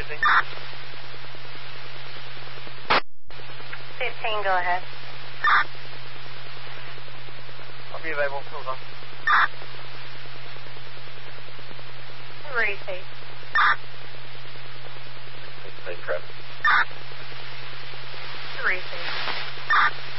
Busy? 15, go ahead. I'll be available. Hold on. Ready, safe. Safe traffic. Ready, safe.